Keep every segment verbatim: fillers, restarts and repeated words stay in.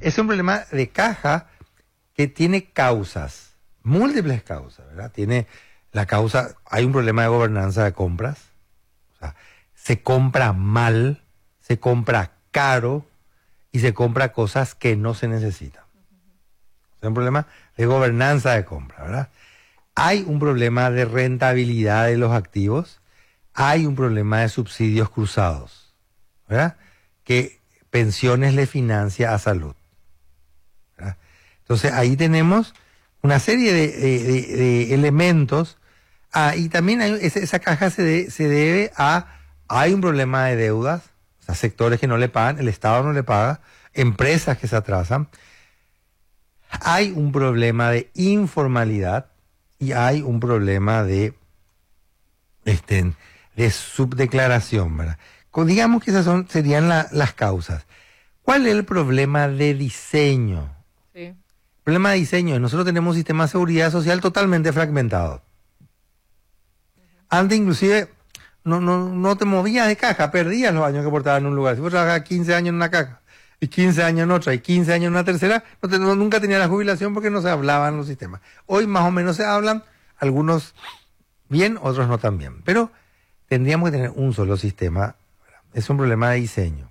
Es un problema de caja que tiene causas, múltiples causas, ¿verdad? Tiene la causa, hay un problema de gobernanza de compras, o sea, se compra mal, se compra caro y se compra cosas que no se necesitan. Es un problema de gobernanza de compra, ¿verdad? Hay un problema de rentabilidad de los activos, hay un problema de subsidios cruzados, ¿verdad? Que pensiones le financia a salud, ¿verdad? Entonces ahí tenemos una serie de, de, de, de elementos. Ah, y también hay, esa, esa caja se, de, se debe a, hay un problema de deudas, o sea, sectores que no le pagan, el Estado no le paga, empresas que se atrasan, hay un problema de informalidad y hay un problema de, este, de subdeclaración, ¿verdad? Digamos que esas son, serían la, las causas. ¿Cuál es el problema de diseño? Sí. El problema de diseño, nosotros tenemos un sistema de seguridad social totalmente fragmentado. Antes inclusive no, no, no te movías de caja, perdías los años que portabas en un lugar. Si vos trabajabas quince años en una caja, y quince años en otra, y quince años en una tercera, no te, no, nunca tenía la jubilación porque no se hablaban los sistemas. Hoy más o menos se hablan, algunos bien, otros no tan bien. Pero tendríamos que tener un solo sistema. Es un problema de diseño.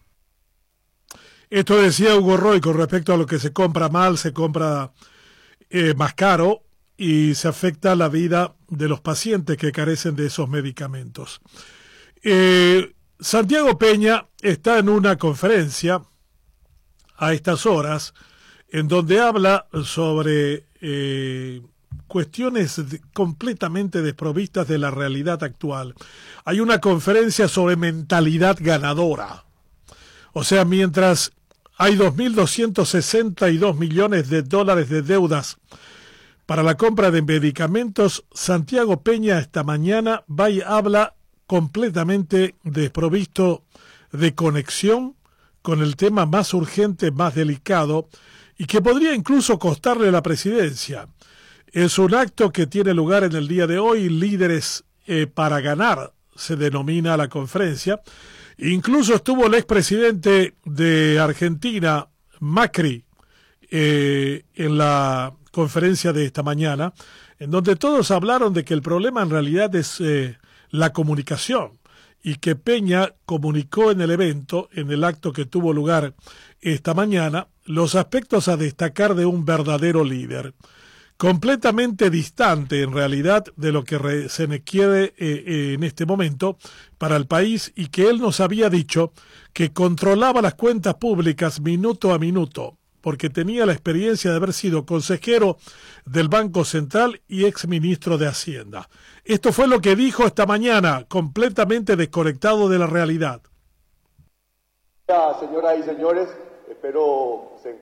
Esto decía Hugo Roy con respecto a lo que se compra mal, se compra eh, más caro y se afecta la vida de los pacientes que carecen de esos medicamentos. Eh, Santiago Peña está en una conferencia a estas horas en donde habla sobre eh, cuestiones de, completamente desprovistas de la realidad actual. Hay una conferencia sobre mentalidad ganadora. O sea, mientras hay dos mil doscientos sesenta y dos millones de dólares de deudas para la compra de medicamentos, Santiago Peña esta mañana va y habla completamente desprovisto de conexión con el tema más urgente, más delicado, y que podría incluso costarle la presidencia. Es un acto que tiene lugar en el día de hoy, Líderes eh, para Ganar, se denomina la conferencia. Incluso estuvo el expresidente de Argentina, Macri, eh, en la conferencia de esta mañana, en donde todos hablaron de que el problema en realidad es eh, la comunicación, y que Peña comunicó en el evento, en el acto que tuvo lugar esta mañana, los aspectos a destacar de un verdadero líder, completamente distante en realidad de lo que re, se requiere eh, eh, en este momento para el país, y que él nos había dicho que controlaba las cuentas públicas minuto a minuto, porque tenía la experiencia de haber sido consejero del Banco Central y exministro de Hacienda. Esto fue lo que dijo esta mañana, completamente desconectado de la realidad. Señoras y señores, espero se...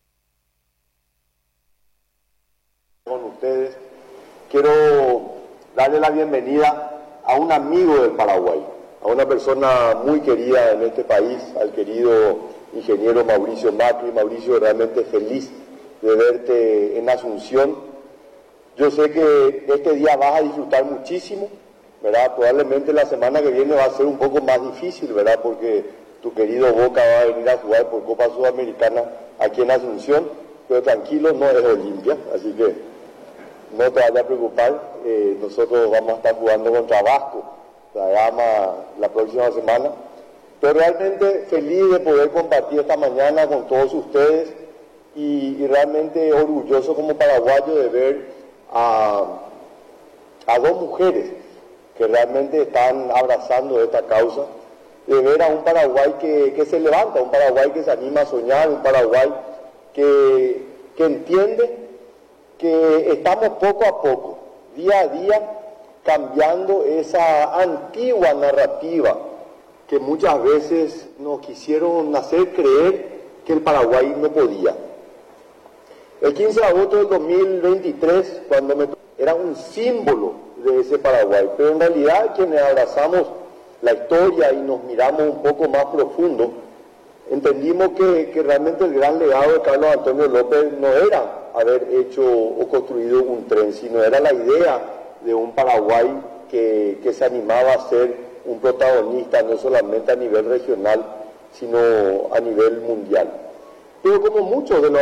con ustedes. Quiero darle la bienvenida a un amigo del Paraguay, a una persona muy querida en este país, al querido ingeniero Mauricio Macri. Mauricio, realmente feliz de verte en Asunción. Yo sé que este día vas a disfrutar muchísimo, ¿verdad? Probablemente la semana que viene va a ser un poco más difícil, ¿verdad? Porque tu querido Boca va a venir a jugar por Copa Sudamericana aquí en Asunción, pero tranquilo, no es Olimpia, así que no te vayas a preocupar. Eh, nosotros vamos a estar jugando contra Vasco, la Gama, la próxima semana. Pero realmente feliz de poder compartir esta mañana con todos ustedes y, y realmente orgulloso como paraguayo de ver a, a dos mujeres que realmente están abrazando esta causa, de ver a un Paraguay que, que se levanta, un Paraguay que se anima a soñar, un Paraguay que, que entiende que estamos poco a poco, día a día, cambiando esa antigua narrativa que muchas veces nos quisieron hacer creer que el Paraguay no podía. El quince de agosto del dos mil veintitrés, cuando me era un símbolo de ese Paraguay, pero en realidad quienes abrazamos la historia y nos miramos un poco más profundo, entendimos que, que realmente el gran legado de Carlos Antonio López no era haber hecho o construido un tren, sino era la idea de un Paraguay que, que se animaba a ser un protagonista no solamente a nivel regional, sino a nivel mundial. Pero como muchos de los